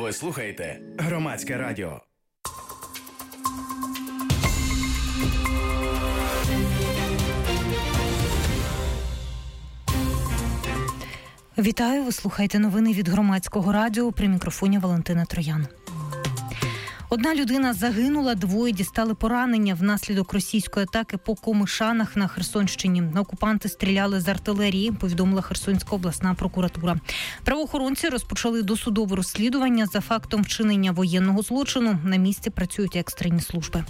Ви слухаєте Громадське радіо. Вітаю, ви слухаєте новини від Громадського радіо, при мікрофоні Валентина Троян. Одна людина загинула, двоє дістали поранення внаслідок російської атаки по Комишанах на Херсонщині. Окупанти стріляли з артилерії, повідомила Херсонська обласна прокуратура. Правоохоронці розпочали досудове розслідування за фактом вчинення воєнного злочину. На місці працюють екстрені служби.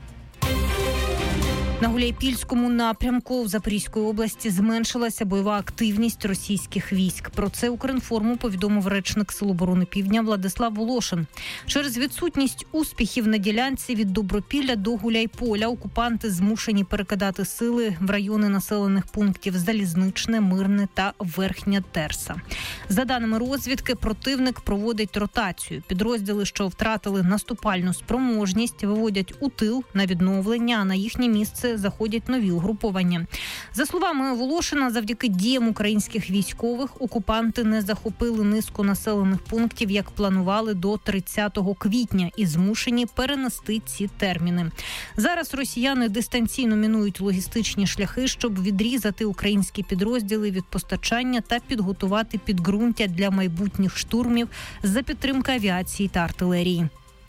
На Гуляйпільському напрямку в Запорізької області зменшилася бойова активність російських військ. Про це Укрінформу повідомив речник Сил оборони Півдня Владислав Волошин. Через відсутність успіхів на ділянці від Добропілля до Гуляйполя окупанти змушені перекидати сили в райони населених пунктів Залізничне, Мирне та Верхня Терса. За даними розвідки, противник проводить ротацію. Підрозділи, що втратили наступальну спроможність, виводять у тил на відновлення, а на їхнє місце заходять нові угруповання. За словами Волошина, завдяки діям українських військових окупанти не захопили низку населених пунктів, як планували, до 30 квітня і змушені перенести ці терміни. Зараз росіяни дистанційно мінують логістичні шляхи, щоб відрізати українські підрозділи від постачання та підготувати підґрунтя для майбутніх штурмів за підтримки авіації та артилерії.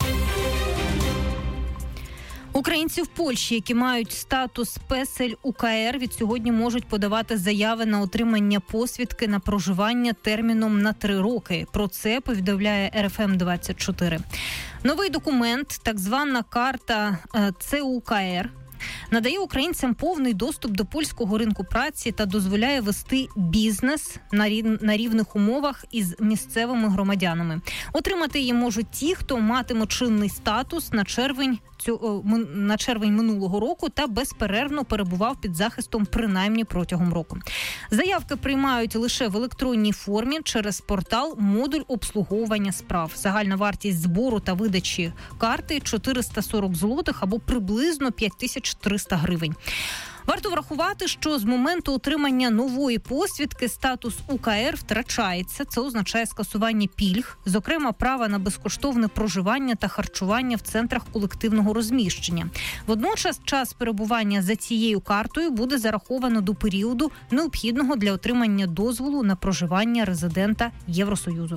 Українці в Польщі, які мають статус Песель УКР, від сьогодні можуть подавати заяви на отримання посвідки на проживання терміном на 3 роки. Про це повідомляє РФМ-24. Новий документ, так звана карта ЦУКР, надає українцям повний доступ до польського ринку праці та дозволяє вести бізнес на рівних умовах із місцевими громадянами. Отримати її можуть ті, хто матиме чинний статус на червень минулого року та безперервно перебував під захистом принаймні протягом року. Заявки приймають лише в електронній формі через портал «Модуль обслуговування справ». Загальна вартість збору та видачі карти – 440 злотих або приблизно 5300 гривень. Варто врахувати, що з моменту отримання нової посвідки статус УКР втрачається. Це означає скасування пільг, зокрема права на безкоштовне проживання та харчування в центрах колективного розміщення. Водночас час перебування за цією картою буде зараховано до періоду, необхідного для отримання дозволу на проживання резидента Євросоюзу.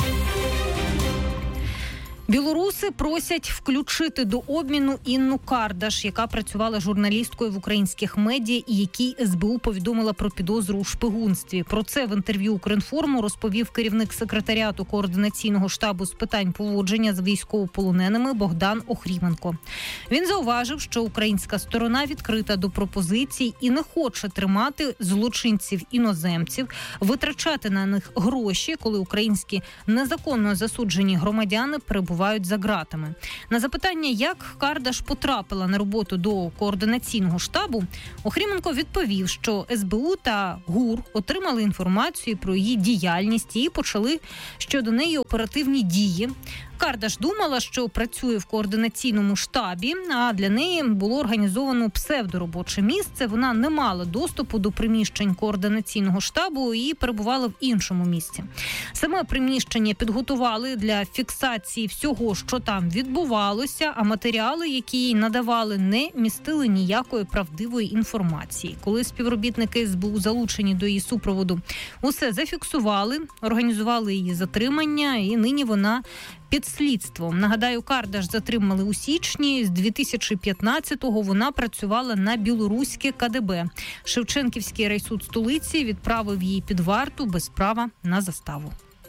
Білоруси просять включити до обміну Інну Кардаш, яка працювала журналісткою в українських медіа і якій СБУ повідомила про підозру у шпигунстві. Про це в інтерв'ю Укрінформу розповів керівник секретаріату координаційного штабу з питань поводження з військовополоненими Богдан Охріменко. Він зауважив, що українська сторона відкрита до пропозицій і не хоче тримати злочинців-іноземців, витрачати на них гроші, коли українські незаконно засуджені громадяни перебувають за ґратами. На запитання, як Кардаш потрапила на роботу до координаційного штабу, Охріменко відповів, що СБУ та ГУР отримали інформацію про її діяльність і почали щодо неї оперативні дії. Кардаш думала, що працює в координаційному штабі, а для неї було організовано псевдоробоче місце. Вона не мала доступу до приміщень координаційного штабу і перебувала в іншому місці. Саме приміщення підготували для фіксації всього, що там відбувалося, а матеріали, які їй надавали, не містили ніякої правдивої інформації. Коли співробітники СБУ, залучені до її супроводу, усе зафіксували, організували її затримання, і нині вона під слідством. Нагадаю, Кардаш затримали у січні. З 2015-го вона працювала на білоруське КДБ. Шевченківський райсуд столиці відправив її під варту без права на заставу.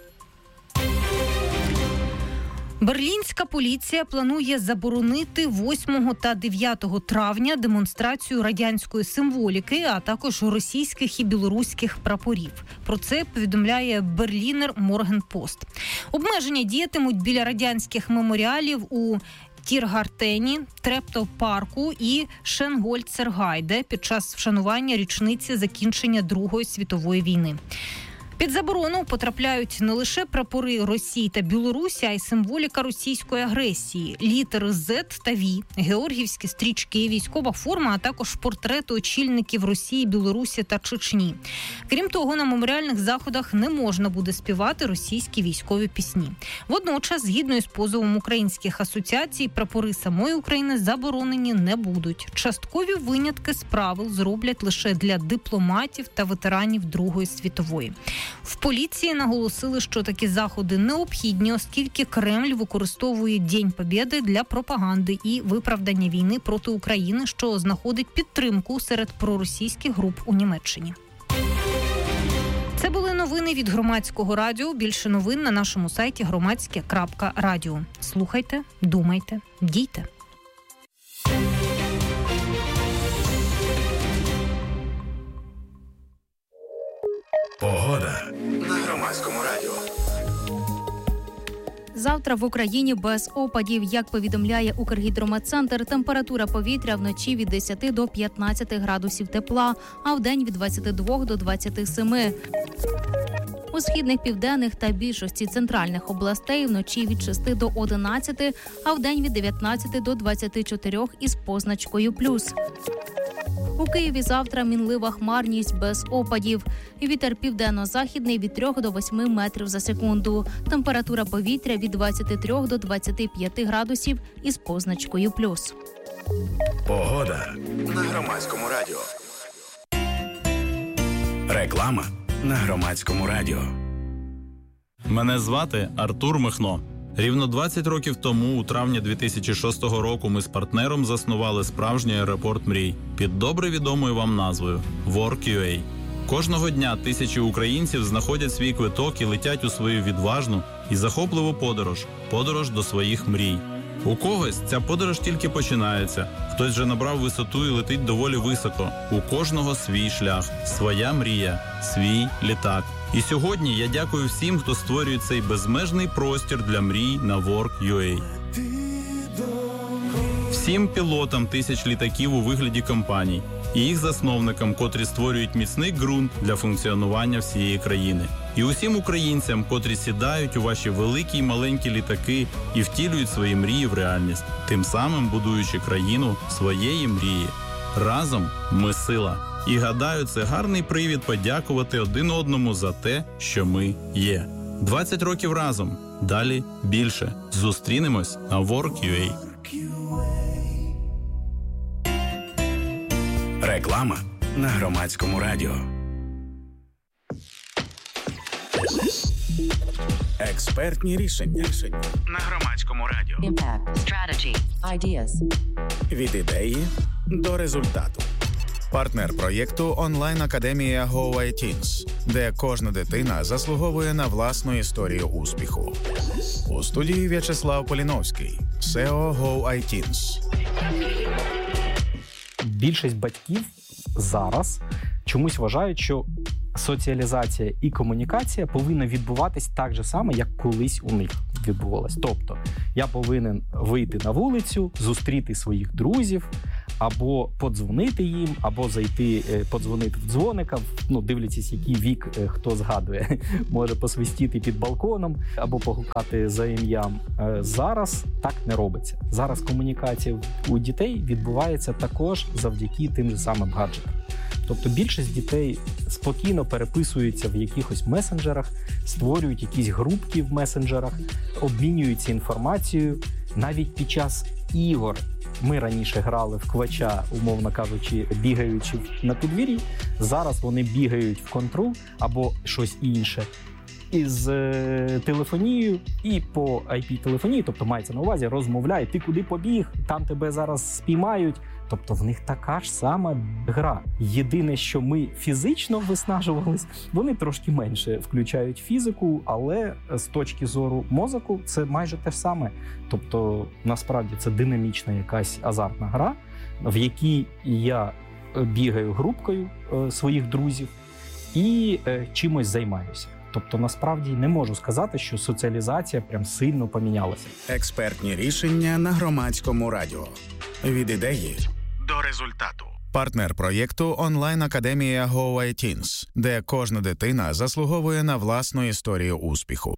Берлінська поліція планує заборонити 8 та 9 травня демонстрацію радянської символіки, а також російських і білоруських прапорів. Про це повідомляє Берлінер Моргенпост. Обмеження діятимуть біля радянських меморіалів у Тіргартені, Трептопарку і Шенгольцергайде під час вшанування річниці закінчення Другої світової війни. Під заборону потрапляють не лише прапори Росії та Білорусі, а й символіка російської агресії, літери Z та V, георгіївські стрічки, військова форма, а також портрети очільників Росії, Білорусі та Чечні. Крім того, на меморіальних заходах не можна буде співати російські військові пісні. Водночас, згідно із позовом українських асоціацій, прапори самої України заборонені не будуть. Часткові винятки з правил зроблять лише для дипломатів та ветеранів Другої світової. В поліції наголосили, що такі заходи необхідні, оскільки Кремль використовує День Побєди для пропаганди і виправдання війни проти України, що знаходить підтримку серед проросійських груп у Німеччині. Це були новини від Громадського радіо. Більше новин на нашому сайті громадське.радіо. Слухайте, думайте, дійте. Погода на Громадському радіо. Завтра в Україні без опадів. Як повідомляє Укргідрометцентр, температура повітря вночі від 10 до 15 градусів тепла, а вдень від 22 до 27. У східних, південних та більшості центральних областей вночі від 6 до 11, а вдень від 19 до 24 із позначкою «плюс». У Києві завтра мінлива хмарність без опадів. Вітер південно-західний від 3 до 8 метрів за секунду. Температура повітря від 23 до 25 градусів із позначкою «плюс». Погода на Громадському радіо. Реклама на Громадському радіо. Мене звати Артур Михно. Рівно 20 років тому, у травні 2006 року, ми з партнером заснували справжній аеропорт мрій під добре відомою вам назвою Work.ua. Кожного дня тисячі українців знаходять свій квиток і летять у свою відважну і захопливу подорож до своїх мрій. У когось ця подорож тільки починається, хтось вже набрав висоту і летить доволі високо. У кожного свій шлях, своя мрія, свій літак. І сьогодні я дякую всім, хто створює цей безмежний простір для мрій на Work.ua. Всім пілотам тисяч літаків у вигляді компаній і їх засновникам, котрі створюють міцний ґрунт для функціонування всієї країни. І усім українцям, котрі сідають у ваші великі й маленькі літаки і втілюють свої мрії в реальність, тим самим будуючи країну своєї мрії. Разом ми сила. І гадаю, це гарний привід подякувати один одному за те, що ми є. 20 років разом. Далі більше. Зустрінемось на Work.ua. Реклама на Громадському радіо. Експертні рішення на Громадському радіо. Impact. Strategy. Ideas. Від ідеї до результату. Партнер проєкту онлайн-академія Go iTeens, де кожна дитина заслуговує на власну історію успіху. У студії В'ячеслав Поліновський, SEO Go iTeens. Більшість батьків зараз чомусь вважають, що соціалізація і комунікація повинна відбуватись так же само, як колись у них відбувалось. Тобто, я повинен вийти на вулицю, зустріти своїх друзів, або подзвонити їм, або зайти, подзвонити в дзвоника, дивлячись, який вік хто згадує, може посвистіти під балконом, або погукати за ім'ям. Зараз так не робиться. Зараз комунікація у дітей відбувається також завдяки тим же самим гаджетам. Тобто більшість дітей спокійно переписуються в якихось месенджерах, створюють якісь групки в месенджерах, обмінюються інформацією. Навіть під час ігор ми раніше грали в квача, умовно кажучи, бігаючи на подвір'ї. Зараз вони бігають в контрол або щось інше із телефонією і по IP-телефонії, тобто мається на увазі, розмовляють, ти куди побіг, там тебе зараз спіймають. Тобто в них така ж сама гра. Єдине, що ми фізично виснажувались, вони трошки менше включають фізику, але з точки зору мозку це майже те ж саме. Тобто насправді це динамічна якась азартна гра, в якій я бігаю групкою своїх друзів і чимось займаюся. Тобто, насправді, не можу сказати, що соціалізація прям сильно помінялася. Експертні рішення на Громадському радіо. Від ідеї до результату. Партнер проєкту онлайн-академія GoITeens, де кожна дитина заслуговує на власну історію успіху.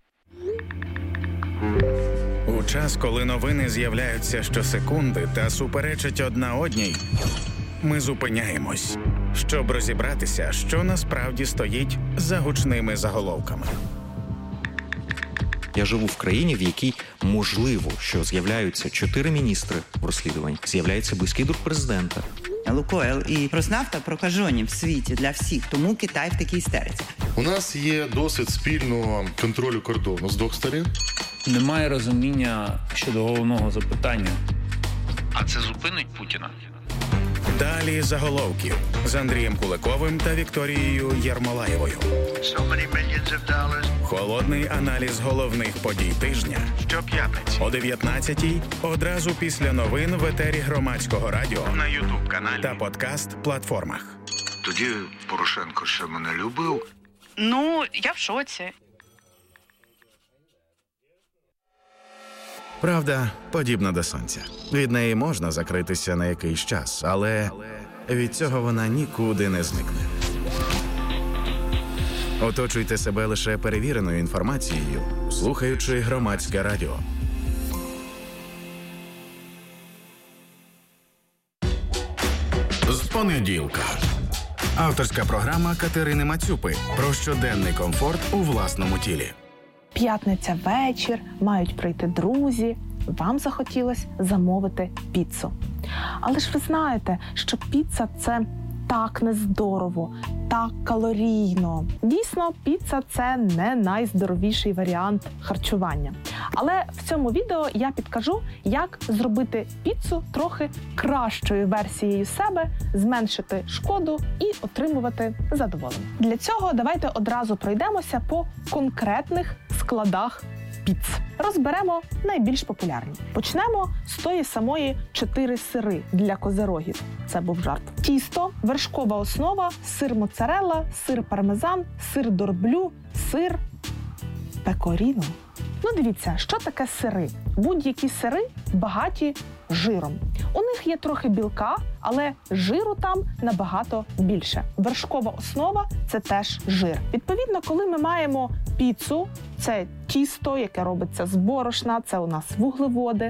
У час, коли новини з'являються щосекунди та суперечать одна одній, ми зупиняємось, щоб розібратися, що насправді стоїть за гучними заголовками. Я живу в країні, в якій можливо, що з'являються 4 міністри в розслідуванні, з'являється близький друг президента. Лукойл і Роснафта прокажені в світі для всіх, тому Китай в такій істериці. У нас є досвід спільного контролю кордону з двох сторін. Немає розуміння щодо головного запитання. А це зупинить Путіна? Далі заголовків з Андрієм Куликовим та Вікторією Єрмолаєвою. Холодний аналіз головних подій тижня. Щоп'ятниці о 19-й, одразу після новин в етері Громадського радіо, на YouTube-каналі та подкаст-платформах. Тоді Порошенко ще мене любив. Ну, я в шоці. Правда, подібна до сонця. Від неї можна закритися на якийсь час, але від цього вона нікуди не зникне. Оточуйте себе лише перевіреною інформацією, слухаючи Громадське радіо. З понеділка. Авторська програма Катерини Мацюпи про щоденний комфорт у власному тілі. П'ятниця вечір, мають прийти друзі. Вам захотілося замовити піцу. Але ж ви знаєте, що піца – це так нездорово, так калорійно. Дійсно, піца – це не найздоровіший варіант харчування. Але в цьому відео я підкажу, як зробити піцу трохи кращою версією себе, зменшити шкоду і отримувати задоволення. Для цього давайте одразу пройдемося по конкретних складах піц. Розберемо найбільш популярні. Почнемо з тої самої 4 сири для козирогів. Це був жарт. Тісто, вершкова основа, сир моцарелла, сир пармезан, сир дорблю, сир пекоріно. Ну дивіться, що таке сири? Будь-які сири багаті жиром. У них є трохи білка, але жиру там набагато більше. Вершкова основа – це теж жир. Відповідно, коли ми маємо піцу, це тісто, яке робиться з борошна, це у нас вуглеводи.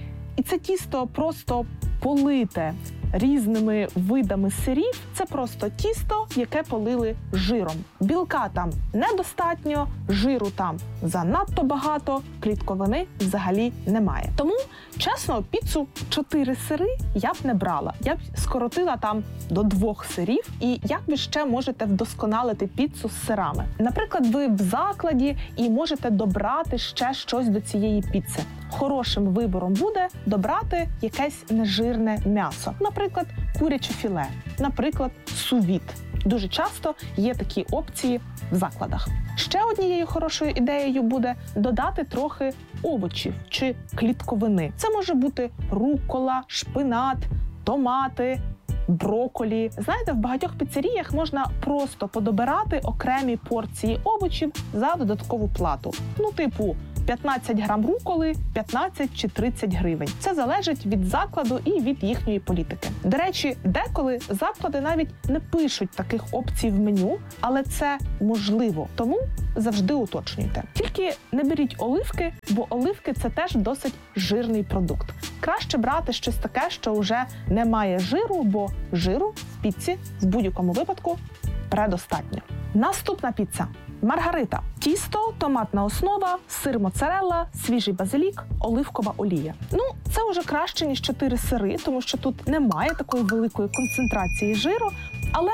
І це тісто просто полите різними видами сирів. Це просто тісто, яке полили жиром. Білка там недостатньо, жиру там занадто багато, клітковини взагалі немає. Тому, чесно, піцу 4 сири я б не брала. Я б скоротила там до 2 сирів. І як ви ще можете вдосконалити піцу з сирами? Наприклад, ви в закладі і можете добрати ще щось до цієї піци. Хорошим вибором буде добрати якесь нежирне м'ясо. Наприклад, куряче філе, наприклад, су-від. Дуже часто є такі опції в закладах. Ще однією хорошою ідеєю буде додати трохи овочів чи клітковини. Це може бути руккола, шпинат, томати, брокколі. Знаєте, в багатьох піцеріях можна просто подобирати окремі порції овочів за додаткову плату. Ну, типу, 15 грам руколи, 15 чи 30 гривень. Це залежить від закладу і від їхньої політики. До речі, деколи заклади навіть не пишуть таких опцій в меню, але це можливо. Тому завжди уточнюйте. Тільки не беріть оливки, бо оливки – це теж досить жирний продукт. Краще брати щось таке, що вже не має жиру, бо жиру в піці в будь-якому випадку предостатньо. Наступна піца. Маргарита. Тісто, томатна основа, сир моцарелла, свіжий базилік, оливкова олія. Ну, це вже краще, ніж 4 сири, тому що тут немає такої великої концентрації жиру, але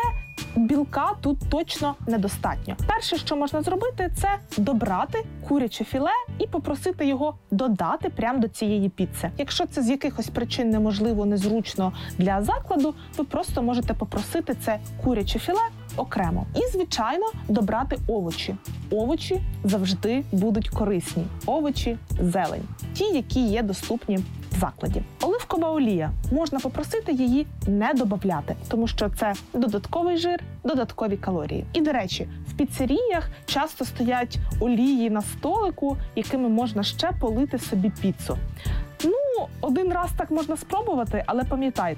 білка тут точно недостатньо. Перше, що можна зробити, це добрати куряче філе і попросити його додати прямо до цієї піци. Якщо це з якихось причин неможливо, незручно для закладу, ви просто можете попросити це куряче філе окремо. І, звичайно, добрати овочі. Овочі завжди будуть корисні. Овочі, зелень. Ті, які є доступні в закладі. Оливкова олія. Можна попросити її не додавати, тому що це додатковий жир, додаткові калорії. І, до речі, в піцеріях часто стоять олії на столику, якими можна ще полити собі піцу. Ну, один раз так можна спробувати, але пам'ятайте,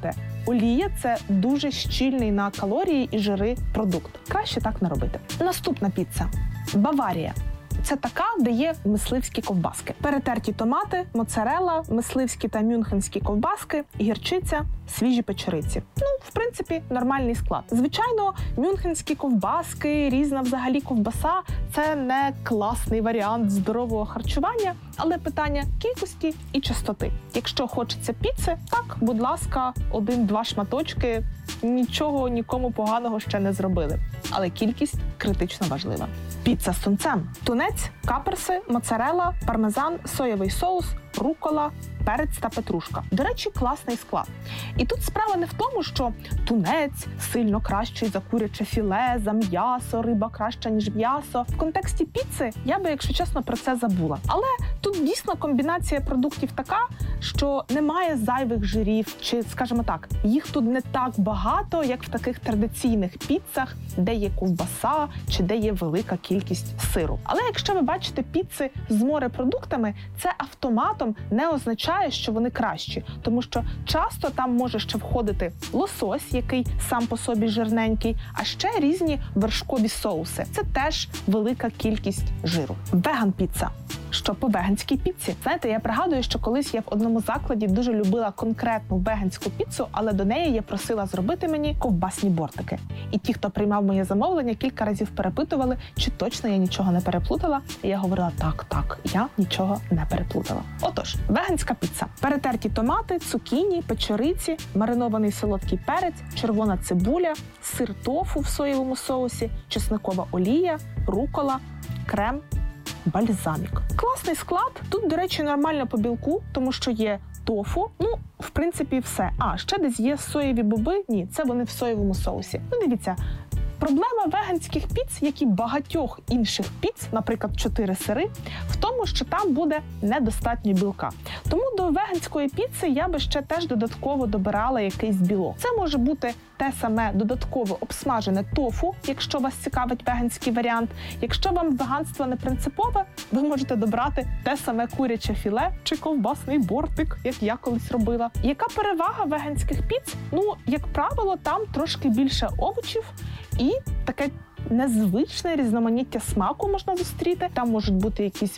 олія – це дуже щільний на калорії і жири продукт. Краще так не робити. Наступна піца – Баварія. Це така, де є мисливські ковбаски. Перетерті томати, моцарелла, мисливські та мюнхенські ковбаски, гірчиця, свіжі печериці. В принципі, нормальний склад. Звичайно, мюнхенські ковбаски, різна взагалі ковбаса – це не класний варіант здорового харчування, але питання кількості і частоти. Якщо хочеться піци, так, будь ласка, 1-2 шматочки, нічого нікому поганого ще не зробили. Але кількість критично важлива. Піца з тунцем. Тунець, каперси, моцарелла, пармезан, соєвий соус, рукола, перець та петрушка. До речі, класний склад. І тут справа не в тому, що тунець сильно кращий за куряче філе, за м'ясо, риба краща, ніж м'ясо. В контексті піци я би, якщо чесно, про це забула. Але тут дійсно комбінація продуктів така, що немає зайвих жирів, чи, скажімо так, їх тут не так багато, як в таких традиційних піцах, де є ковбаса, чи де є велика кількість сиру. Але якщо ви бачите піци з морепродуктами, це автоматом не означає, що вони кращі, тому що часто там може ще входити лосось, який сам по собі жирненький, а ще різні вершкові соуси. Це теж велика кількість жиру. Веган-піца. Що по веганській піці? Знаєте, я пригадую, що колись я в одному закладі дуже любила конкретну веганську піцу, але до неї я просила зробити мені ковбасні бортики. І ті, хто приймав моє замовлення, кілька разів перепитували, чи точно я нічого не переплутала. І я говорила, так, я нічого не переплутала. Отож, веганська піца. Перетерті томати, цукіні, печериці, маринований солодкий перець, червона цибуля, сир тофу в соєвому соусі, чесникова олія, рукола, крем, бальзамік. Класний склад. Тут, до речі, нормально по білку, тому що є тофу. В принципі, все. Ще десь є соєві боби. Ні, це вони в соєвому соусі. Дивіться, проблема веганських піц, як і багатьох інших піц, наприклад, 4 сири, в тому, що там буде недостатньо білка. Тому до веганської піци я би ще теж додатково добирала якийсь білок. Це може бути те саме додатково обсмажене тофу, якщо вас цікавить веганський варіант. Якщо вам веганство не принципове, ви можете добрати те саме куряче філе чи ковбасний бортик, як я колись робила. Яка перевага веганських піц? Як правило, там трошки більше овочів і таке незвичне різноманіття смаку можна зустріти. Там можуть бути якісь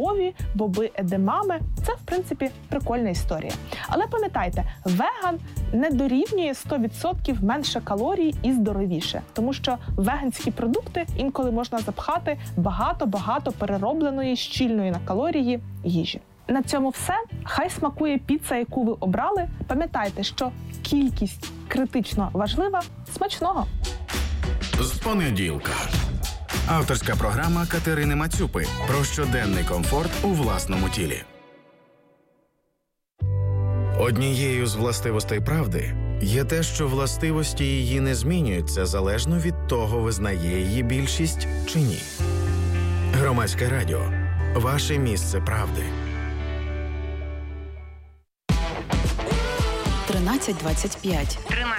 боби едемами. Це, в принципі, прикольна історія. Але пам'ятайте, веган не дорівнює 100% менше калорій і здоровіше. Тому що веганські продукти інколи можна запхати багато-багато переробленої, щільної на калорії їжі. На цьому все. Хай смакує піца, яку ви обрали. Пам'ятайте, що кількість критично важлива. Смачного! З понеділка. Авторська програма Катерини Мацюпи про щоденний комфорт у власному тілі. Однією з властивостей правди є те, що властивості її не змінюються залежно від того, визнає її більшість чи ні. Громадське радіо. Ваше місце правди. 13:25.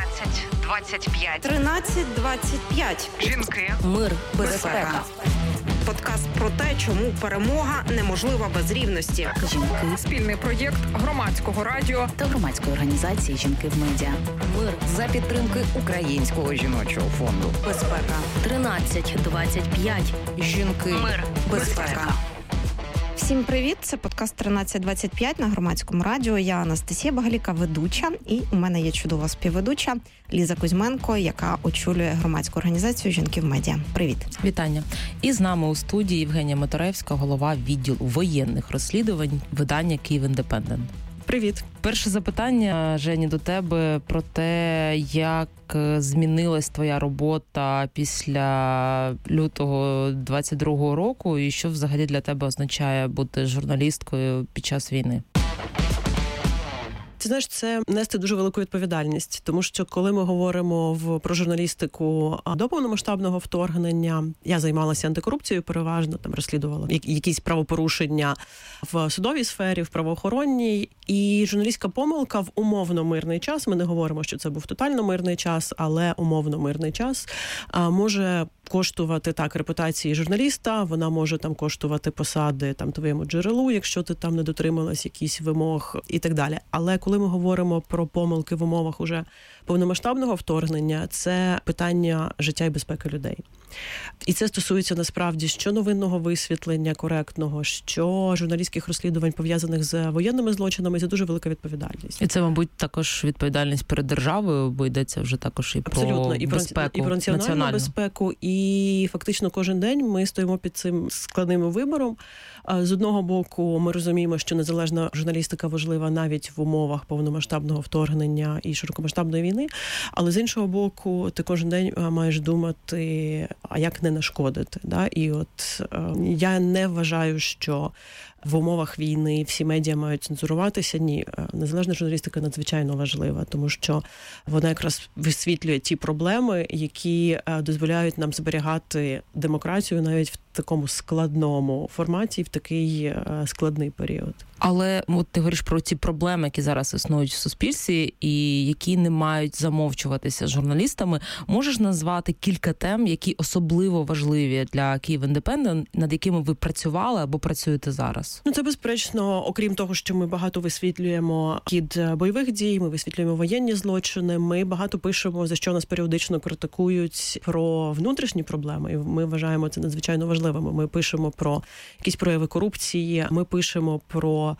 13:25. Жінки. Мир. Безпека. Подкаст про те, чому перемога неможлива без рівності. Жінки. Спільний проєкт Громадського радіо та громадської організації «Жінки в медіа». Мир за підтримки Українського жіночого фонду. Безпека. 13:25. Жінки. Мир. Безпека. Всім привіт! Це подкаст 13:25 на Громадському радіо. Я Анастасія Багаліка, ведуча, і у мене є чудова співведуча Ліза Кузьменко, яка очолює громадську організацію «Жінки в медіа». Привіт! Вітання! І з нами у студії Євгенія Моторевська, голова відділу воєнних розслідувань видання «Київ Індепендент». Привіт! Перше запитання, Жені, до тебе про те, як змінилась твоя робота після лютого 22-го року і що взагалі для тебе означає бути журналісткою під час війни? Ти знаєш, це нести дуже велику відповідальність, тому що коли ми говоримо про журналістику до повномасштабного вторгнення, я займалася антикорупцією переважно, там розслідувала якісь правопорушення в судовій сфері, в правоохоронній, і журналістська помилка в умовно мирний час, ми не говоримо, що це був тотально мирний час, але умовно мирний час може коштувати так репутації журналіста, вона може там коштувати посади там твоєму джерелу, якщо ти там не дотрималась якісь вимог і так далі. Але коли ми говоримо про помилки в умовах уже повномасштабного вторгнення, це питання життя і безпеки людей. І це стосується насправді що новинного висвітлення коректного, що журналістських розслідувань пов'язаних з воєнними злочинами. Це дуже велика відповідальність. І це, мабуть, також відповідальність перед державою, бо йдеться вже також і абсолютно, про безпеку, і про національну безпеку. І фактично кожен день ми стоїмо під цим складним вибором. З одного боку, ми розуміємо, що незалежна журналістика важлива навіть в умовах повномасштабного вторгнення і широкомасштабної війни, але з іншого боку, ти кожен день маєш думати, а як не нашкодити. Да? І от я не вважаю, що в умовах війни всі медіа мають цензуруватися. Ні, незалежна журналістика надзвичайно важлива, тому що вона якраз висвітлює ті проблеми, які дозволяють нам зберігати демократію навіть в такому складному форматі, в такий складний період. Але от ти говориш про ці проблеми, які зараз існують в суспільстві і які не мають замовчуватися журналістами. Можеш назвати кілька тем, які особливо важливі для Київ Індепендент, над якими ви працювали або працюєте зараз? Ну, це безперечно, окрім того, що ми багато висвітлюємо хід бойових дій, ми висвітлюємо воєнні злочини, ми багато пишемо, за що нас періодично критикують, про внутрішні проблеми, і ми вважаємо це надзвичайно важливими. Ми пишемо про якісь прояви корупції, ми пишемо про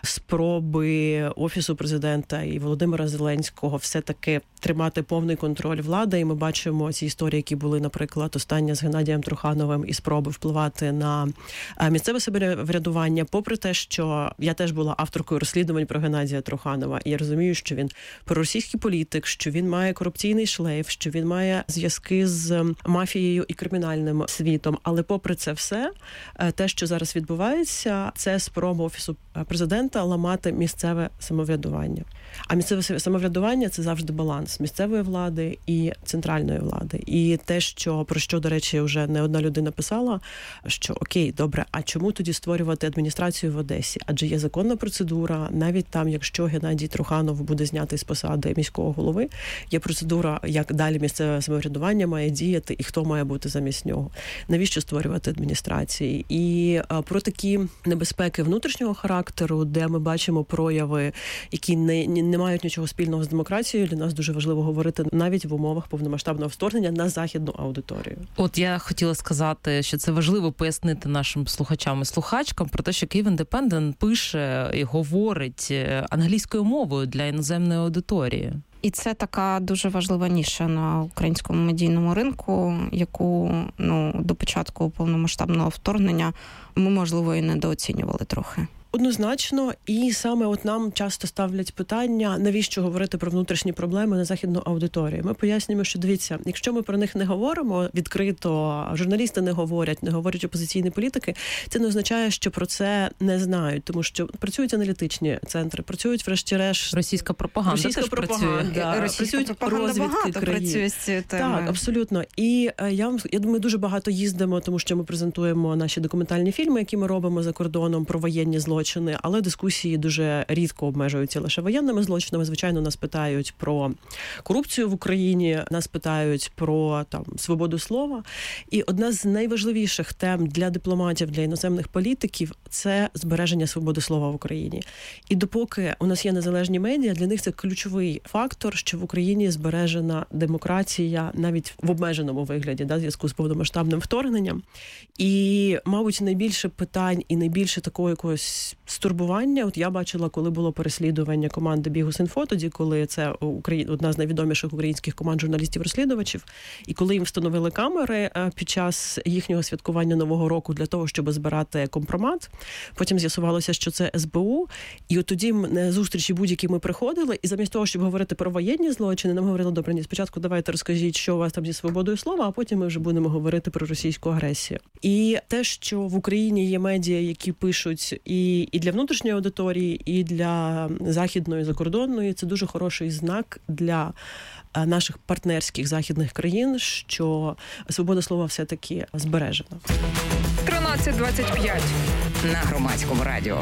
спроби Офісу президента і Володимира Зеленського все-таки тримати повний контроль влади, і ми бачимо ці історії, які були, наприклад, остання з Геннадієм Трухановим і спроби впливати на місцеве самоврядування, попри те, що я теж була авторкою розслідувань про Геннадія Труханова, і я розумію, що він проросійський політик, що він має корупційний шлейф, що він має зв'язки з мафією і кримінальним світом, але попри це все, те, що зараз відбувається, це спроба Офісу президента ламати місцеве самоврядування. А місцеве самоврядування – це завжди баланс місцевої влади і центральної влади. І те, про що, до речі, вже не одна людина писала, що окей, добре, а чому тоді створювати адміністрацію в Одесі? Адже є законна процедура, навіть там, якщо Геннадій Труханов буде знятий з посади міського голови, є процедура, як далі місцеве самоврядування має діяти і хто має бути замість нього. Навіщо створювати адміністрації? І про такі небезпеки внутрішнього характеру, де ми бачимо прояви, які не мають нічого спільного з демократією, для нас дуже важливо говорити навіть в умовах повномасштабного вторгнення на західну аудиторію. От я хотіла сказати, що це важливо пояснити нашим слухачам і слухачкам про те, що Київ Індепендент пише і говорить англійською мовою для іноземної аудиторії. І це така дуже важлива ніша на українському медійному ринку, яку до початку повномасштабного вторгнення ми, можливо, і недооцінювали трохи. Однозначно, і саме от нам часто ставлять питання, навіщо говорити про внутрішні проблеми на західну аудиторію. Ми пояснюємо, що дивіться, якщо ми про них не говоримо відкрито, журналісти не говорять опозиційні політики, це не означає, що про це не знають, тому що працюють аналітичні центри, працюють врешті-решт російська пропаганда, працюють розвідки країн. Працює з цією темою. Так, абсолютно. І я думаю, дуже багато їздимо, тому що ми презентуємо наші документальні фільми, які ми робимо за кордоном про воєнні злочини, але дискусії дуже рідко обмежуються лише воєнними злочинами. Звичайно, нас питають про корупцію в Україні, нас питають про свободу слова. І одна з найважливіших тем для дипломатів, для іноземних політиків – це збереження свободи слова в Україні. І допоки у нас є незалежні медіа, для них це ключовий фактор, що в Україні збережена демократія навіть в обмеженому вигляді, в зв'язку з повномасштабним вторгненням. І, мабуть, найбільше питань і найбільше такого якогось стурбування. От я бачила, коли було переслідування команди Bihus.info, тоді, коли це одна з найвідоміших українських команд журналістів-розслідувачів, і коли їм встановили камери під час їхнього святкування Нового року для того, щоб збирати компромат, потім з'ясувалося, що це СБУ, і от тоді на зустрічі будь-які ми приходили, і замість того, щоб говорити про воєнні злочини, нам говорили, добре, ні, спочатку давайте розкажіть, що у вас там зі свободою слова, а потім ми вже будемо говорити про російську агресію. І те, що в Україні є медіа, які пишуть і для внутрішньої аудиторії, і для західної, закордонної, це дуже хороший знак для наших партнерських західних країн, що свобода слова все-таки збережена. 13:25 на Громадському радіо.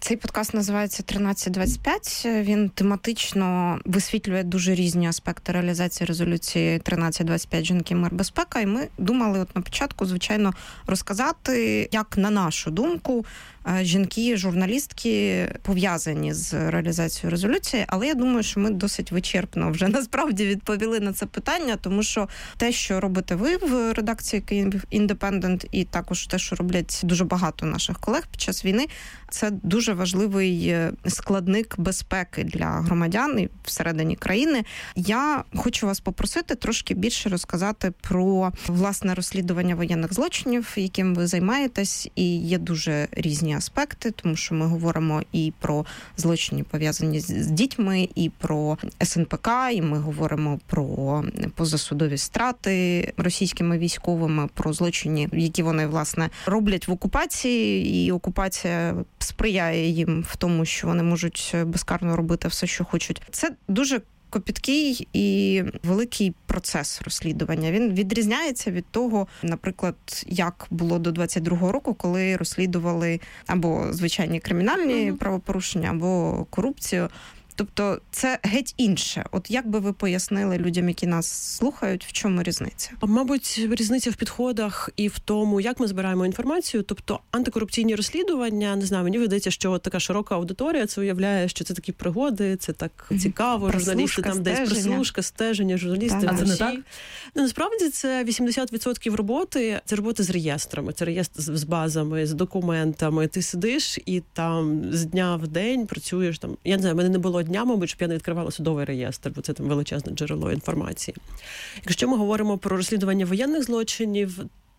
Цей подкаст називається «1325». Він тематично висвітлює дуже різні аспекти реалізації резолюції 1325 «Жінки, мир, безпека». І ми думали от на початку, звичайно, розказати, як, на нашу думку, жінки, журналістки пов'язані з реалізацією резолюції, але я думаю, що ми досить вичерпно вже насправді відповіли на це питання, тому що те, що робите ви в редакції Київ Індепендент, і також те, що роблять дуже багато наших колег під час війни, це дуже важливий складник безпеки для громадян і всередині країни. Я хочу вас попросити трошки більше розказати про власне розслідування воєнних злочинів, яким ви займаєтесь, і є дуже різні аспекти, тому що ми говоримо і про злочини, пов'язані з дітьми, і про СНПК, і ми говоримо про позасудові страти російськими військовими, про злочини, які вони, власне, роблять в окупації, і окупація сприяє їм в тому, що вони можуть безкарно робити все, що хочуть. Це дуже копіткий і великий процес розслідування. Він відрізняється від того, наприклад, як було до 22-го року, коли розслідували або звичайні кримінальні правопорушення, або корупцію. Тобто це геть інше. От як би ви пояснили людям, які нас слухають, в чому різниця? Мабуть, різниця в підходах і в тому, як ми збираємо інформацію. Тобто антикорупційні розслідування, не знаю, мені видається, що така широка аудиторія, це уявляє, що це такі пригоди, це так цікаво, журналісти там десь прослушка, стеження, журналісти. А це не так? Ну, насправді це 80% роботи, це робота з реєстрами, це реєстр з базами, з документами. Ти сидиш і там з дня в день працюєш там. Я не знаю, в мене не було дня, мабуть, щоб я не відкривала судовий реєстр, бо це там величезне джерело інформації. Якщо ми говоримо про розслідування воєнних злочинів,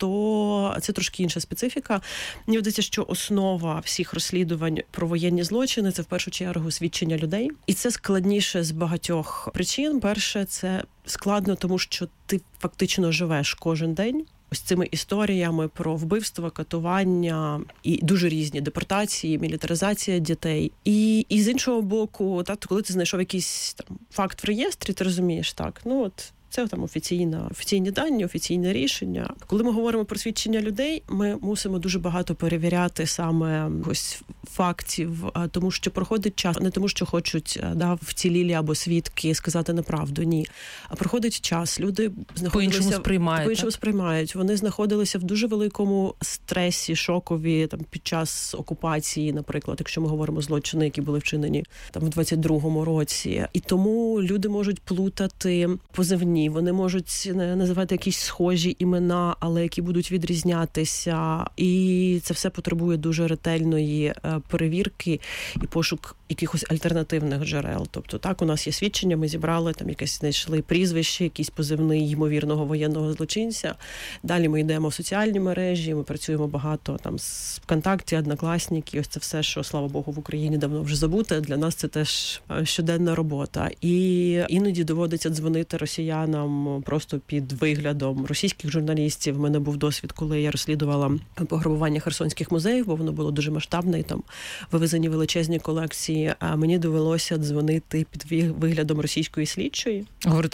то це трошки інша специфіка. Мені здається, що основа всіх розслідувань про воєнні злочини – це в першу чергу свідчення людей. І це складніше з багатьох причин. Перше, це складно, тому що ти фактично живеш кожен день ось цими історіями про вбивства, катування і дуже різні депортації, мілітаризація дітей. І з іншого боку, так, коли ти знайшов якийсь там факт в реєстрі, ти розумієш, так, ну от це там офіційні дані, офіційне рішення. Коли ми говоримо про свідчення людей, ми мусимо дуже багато перевіряти саме ось фактів, тому що проходить час, не тому, що хочуть вцілілі або свідки сказати неправду, ні. А проходить час, люди по-іншому сприймають. Вони знаходилися в дуже великому стресі, шокові там під час окупації, наприклад, якщо ми говоримо злочини, які були вчинені там в 22-му році. І тому люди можуть плутати позивні. Вони можуть називати якісь схожі імена, але які будуть відрізнятися. І це все потребує дуже ретельної перевірки і пошук якихось альтернативних джерел. Тобто так, у нас є свідчення, ми зібрали, там якесь знайшли прізвище, якийсь позивний ймовірного воєнного злочинця. Далі ми йдемо в соціальні мережі, ми працюємо багато там з ВКонтакті, Однокласники. Ось це все, що, слава Богу, в Україні давно вже забуте. Для нас це теж щоденна робота. І іноді доводиться дзвонити росіянам просто під виглядом російських журналістів. У мене був досвід, коли я розслідувала пограбування херсонських музеїв, бо воно було дуже масштабне, і там вивезені величезні колекції. А мені довелося дзвонити під виглядом російської слідчої.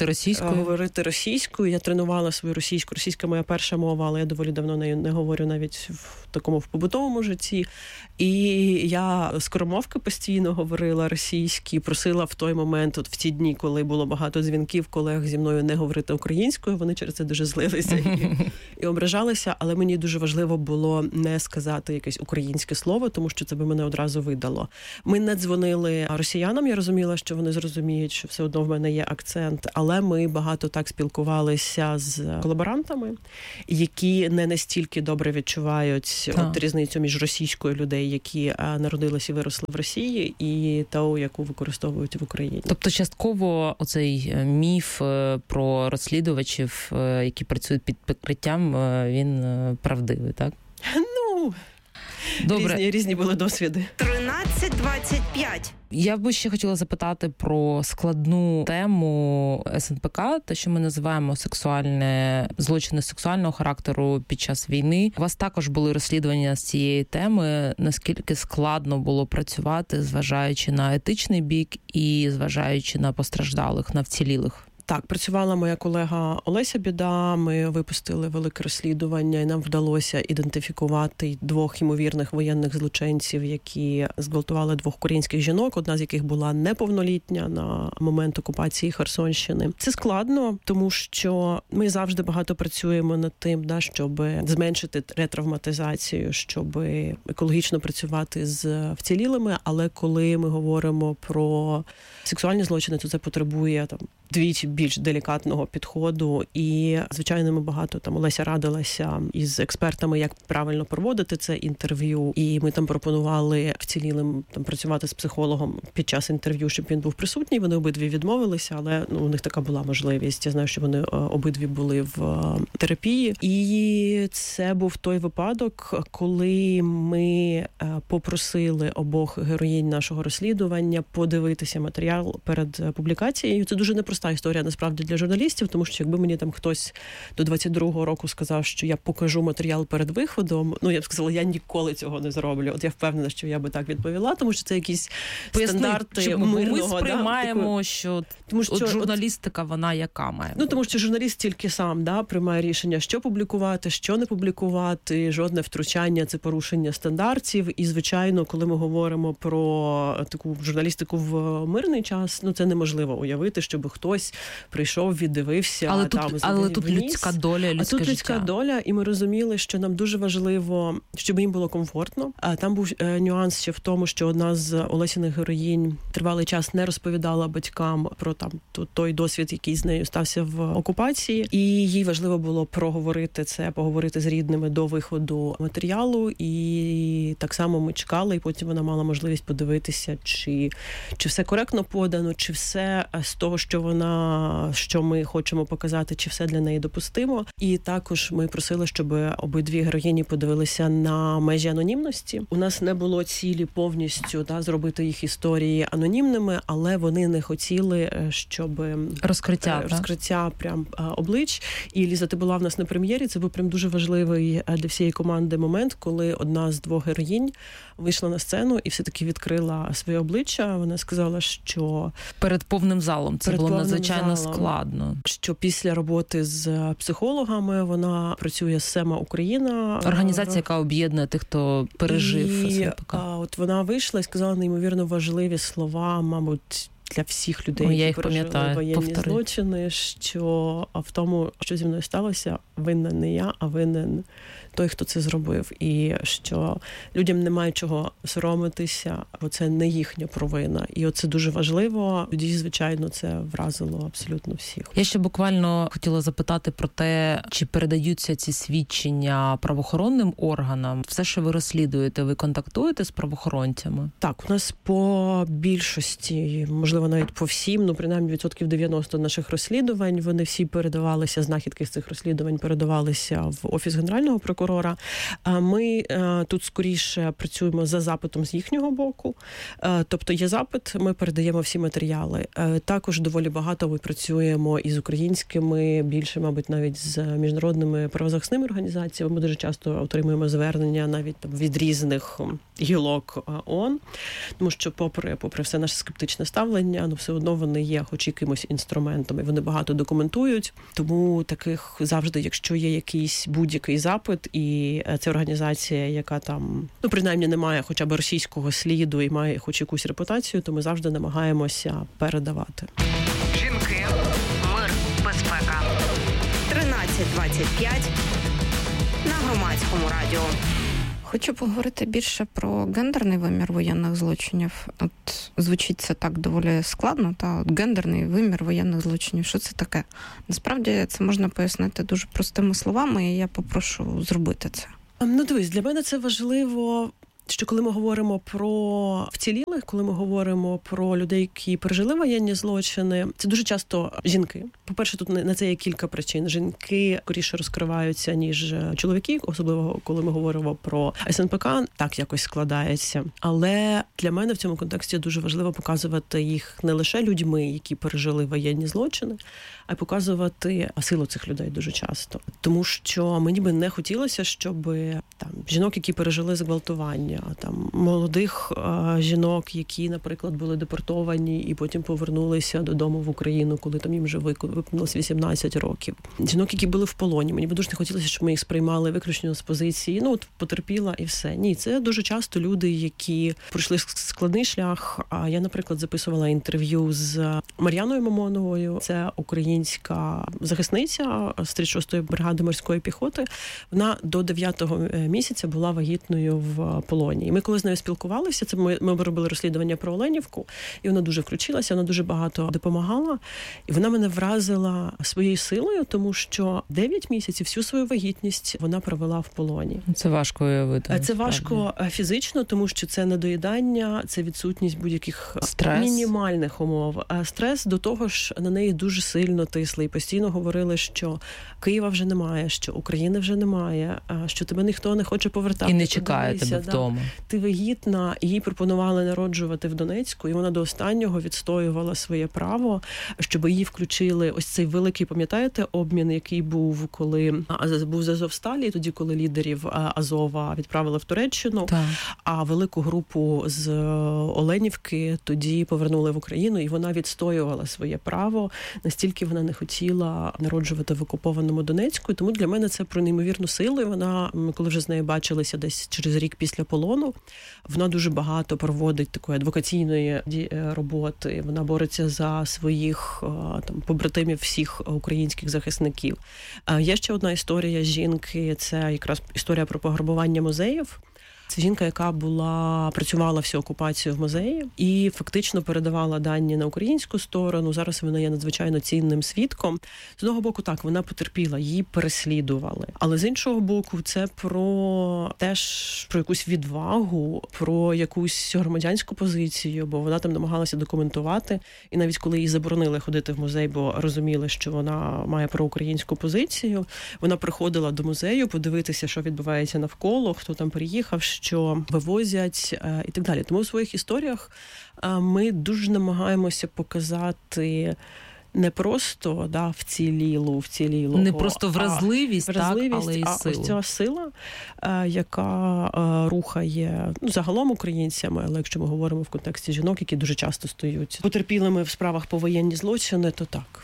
Говорити російською. Я тренувала свою російську. Російська моя перша мова, але я доволі давно нею не говорю навіть в побутовому житті. І я скоромовки постійно говорила російські, просила в той момент, от в ті дні, коли було багато дзвінків колег зі мною не говорити українською, вони через це дуже злилися і ображалися, але мені дуже важливо було не сказати якесь українське слово, тому що це би мене одразу видало. Ми не дзвонили росіянам, я розуміла, що вони зрозуміють, що все одно в мене є акцент, але ми багато так спілкувалися з колаборантами, які не настільки добре відчувають от різницю між російською людей, які народилися і виросли в Росії, і ту, яку використовують в Україні. Тобто частково оцей міф про розслідувачів, які працюють під прикриттям, він правдивий, так? Ну, добре. Різні були досвіди. 1325. Я би ще хотіла запитати про складну тему СНПК, те, що ми називаємо злочини сексуального характеру під час війни. У вас також були розслідування з цієї теми. Наскільки складно було працювати, зважаючи на етичний бік і зважаючи на постраждалих, на вцілілих? Так, працювала моя колега Олеся Біда, ми випустили велике розслідування, і нам вдалося ідентифікувати 2 ймовірних воєнних злочинців, які зґвалтували 2 українських жінок, одна з яких була неповнолітня на момент окупації Херсонщини. Це складно, тому що ми завжди багато працюємо над тим, щоб зменшити ретравматизацію, щоб екологічно працювати з вцілілими, але коли ми говоримо про сексуальні злочини, то це потребує вдвічі більш делікатного підходу. І, звичайно, ми багато Олеся радилася із експертами, як правильно проводити це інтерв'ю. І ми пропонували вцілілим працювати з психологом під час інтерв'ю, щоб він був присутній. Вони обидві відмовилися, але у них така була можливість. Я знаю, що вони обидві були в терапії. І це був той випадок, коли ми попросили обох героїнь нашого розслідування подивитися матеріал перед публікацією. Це дуже непроста історія, насправді, для журналістів, тому що якби мені хтось до 22-го року сказав, що я покажу матеріал перед виходом, я б сказала, я ніколи цього не зроблю. От я впевнена, що я би так відповіла, тому що це якісь стандарти мирного. Ми сприймаємо, що журналістика, вона яка має? Тому що журналіст тільки сам приймає рішення, що публікувати, що не публікувати, жодне втручання – це порушення стандартів. І, звичайно, коли ми говоримо про таку журналістику в мирний час, це неможливо уявити, щоб хтось прийшов, віддивився. Але тут людська доля, людське життя. А тут людська доля, і ми розуміли, що нам дуже важливо, щоб їм було комфортно. А там був нюанс ще в тому, що одна з Олесіних героїнь тривалий час не розповідала батькам про той досвід, який з нею стався в окупації. І їй важливо було проговорити це, поговорити з рідними до виходу матеріалу. І так само ми чекали, і потім вона мала можливість подивитися, чи все коректно подано, чи все з того, що ми хочемо показати, чи все для неї допустимо. І також ми просили, щоб обидві героїні подивилися на межі анонімності. У нас не було цілі повністю зробити їх історії анонімними, але вони не хотіли, щоб розкриття прям облич. І, Ліза, ти була в нас на прем'єрі, це був прям дуже важливий для всієї команди момент, коли одна з 2 героїнь вийшла на сцену і все-таки відкрила своє обличчя. Вона сказала, що перед повним залом це було надзвичайно складно. Що після роботи з психологами вона працює з СЕМА Україна. Організація, яка об'єднує тих, хто пережив СВПК. От вона вийшла і сказала неймовірно важливі слова, мабуть, для всіх людей, які пережили воєнні злочини, що в тому, що зі мною сталося, винна не я, а винен той, хто це зробив. І що людям немає чого соромитися, бо це не їхня провина. І оце дуже важливо. Тоді, звичайно, це вразило абсолютно всіх. Я ще буквально хотіла запитати про те, чи передаються ці свідчення правоохоронним органам. Все, що ви розслідуєте, ви контактуєте з правоохоронцями? Так, у нас по більшості, можливо, навіть по всім, принаймні 90% наших розслідувань, вони всі передавалися, знахідки з цих розслідувань передавалися в Офіс Генерального прокурора. Ми тут скоріше працюємо за запитом з їхнього боку. Тобто є запит, ми передаємо всі матеріали. Також доволі багато ми працюємо із українськими, більше, мабуть, навіть з міжнародними правозахисними організаціями. Ми дуже часто отримуємо звернення навіть від різних гілок ООН, тому що попри все наше скептичне ставлення, все одно вони є хоч якимось інструментом, і вони багато документують. Тому таких завжди, якщо є якийсь будь-який запит, і це організація, яка там, принаймні не має хоча б російського сліду і має хоч якусь репутацію, то ми завжди намагаємося передавати. Жінки, мир, безпека. 13:25 на Громадському радіо. Хочу поговорити більше про гендерний вимір воєнних злочинів. От звучить це так доволі складно, гендерний вимір воєнних злочинів. Що це таке? Насправді це можна пояснити дуже простими словами, і я попрошу зробити це. Дивись, для мене це важливо, що коли ми говоримо про вцілілих, коли ми говоримо про людей, які пережили воєнні злочини, це дуже часто жінки. По-перше, тут на це є кілька причин. Жінки скоріше розкриваються, ніж чоловіки, особливо коли ми говоримо про СНПК, так якось складається. Але для мене в цьому контексті дуже важливо показувати їх не лише людьми, які пережили воєнні злочини, а й показувати силу цих людей дуже часто. Тому що мені би не хотілося, щоб жінок, які пережили зґвалтування, там молодих жінок, які, наприклад, були депортовані і потім повернулися додому в Україну, коли там їм вже виповнилось 18 років. Жінок, які були в полоні. Мені б дуже не хотілося, щоб ми їх сприймали виключно з позиції, ну, от потерпіла і все. Ні, це дуже часто люди, які пройшли складний шлях. А я, наприклад, записувала інтерв'ю з Мар'яною Мамоновою. Це українська захисниця з 36-ї бригади морської піхоти. Вона до 9-го місяця була вагітною в полоні. І ми коли з нею спілкувалися, це ми робили розслідування про Оленівку, і вона дуже включилася, вона дуже багато допомагала. І вона мене вразила своєю силою, тому що 9 місяців всю свою вагітність вона провела в полоні. Це важко уявити. Це важко фізично, тому що це недоїдання, це відсутність будь-яких мінімальних умов. А стрес, до того ж, на неї дуже сильно тисли. І постійно говорили, що Києва вже немає, що України вже немає, що тебе ніхто не хоче повертати. І не чекає тебе вдома. Ти вагітна, їй пропонували народжувати в Донецьку, і вона до останнього відстоювала своє право, щоб її включили. Ось цей великий, пам'ятаєте, обмін, який був, коли був з Азовсталі, тоді, коли лідерів Азова відправили в Туреччину, а велику групу з Оленівки тоді повернули в Україну, і вона відстоювала своє право. Настільки вона не хотіла народжувати в окупованому Донецьку, і тому для мене це про неймовірну силу. І вона, коли вже з нею бачилися десь через рік після полону, вона дуже багато проводить такої адвокаційної роботи. Вона бореться за своїх там побратимів всіх українських захисників. Є ще одна історія жінки, це якраз історія про пограбування музеїв. Це жінка, яка працювала всю окупацію в музеї і фактично передавала дані на українську сторону. Зараз вона є надзвичайно цінним свідком. З одного боку, так, вона потерпіла, її переслідували. Але з іншого боку, це про якусь відвагу, про якусь громадянську позицію, бо вона там намагалася документувати. І навіть коли їй заборонили ходити в музей, бо розуміли, що вона має проукраїнську позицію, вона приходила до музею подивитися, що відбувається навколо, хто там приїхав, що вивозять і так далі. Тому у своїх історіях ми дуже намагаємося показати не просто вцілілу, не просто вразливість, але і силу. Ось ця сила, яка рухає загалом українцями, але якщо ми говоримо в контексті жінок, які дуже часто стають потерпілими в справах по воєнні злочини, то так.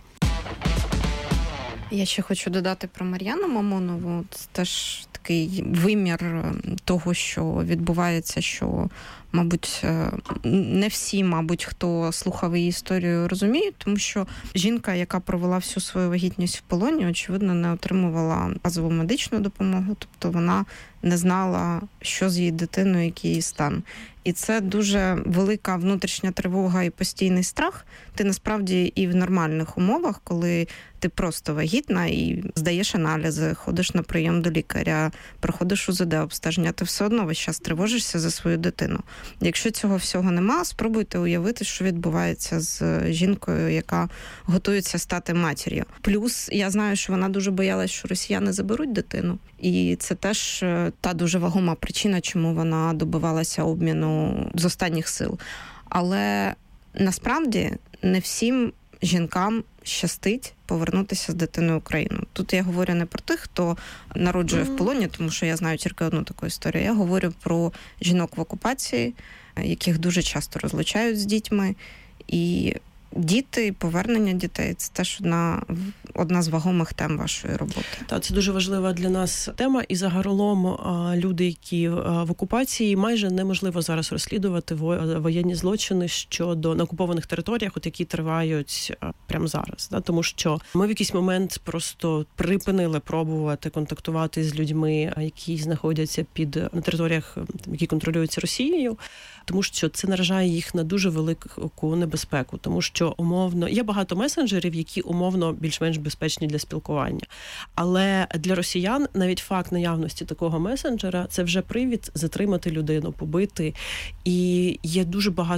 Я ще хочу додати про Мар'яну Мамонову. Це теж такий вимір того, що відбувається, що, мабуть, не всі, хто слухав її історію, розуміють, тому що жінка, яка провела всю свою вагітність в полоні, очевидно, не отримувала базову медичну допомогу, тобто вона не знала, що з її дитиною, який її стан. І це дуже велика внутрішня тривога і постійний страх. Ти насправді і в нормальних умовах, коли ти просто вагітна і здаєш аналізи, ходиш на прийом до лікаря, проходиш УЗД обстеження, ти все одно весь час тривожишся за свою дитину. Якщо цього всього нема, спробуйте уявити, що відбувається з жінкою, яка готується стати матір'ю. Плюс я знаю, що вона дуже боялась, що росіяни заберуть дитину. І це теж та дуже вагома причина, чому вона добивалася обміну з останніх сил. Але насправді не всім жінкам щастить повернутися з дитиною в Україну. Тут я говорю не про тих, хто народжує в полоні, тому що я знаю тільки одну таку історію. Я говорю про жінок в окупації, яких дуже часто розлучають з дітьми. І діти, повернення дітей – це теж одна з вагомих тем вашої роботи. Так, це дуже важлива для нас тема. І загалом люди, які в окупації, майже неможливо зараз розслідувати воєнні злочини щодо на окупованих територіях, які тривають прямо зараз. Тому що ми в якийсь момент просто припинили пробувати контактувати з людьми, які знаходяться на територіях, які контролюються Росією, тому що це наражає їх на дуже велику небезпеку, тому що умовно є багато месенджерів, які умовно більш-менш безпечні для спілкування. Але для росіян навіть факт наявності такого месенджера – це вже привід затримати людину, побити. І є дуже багато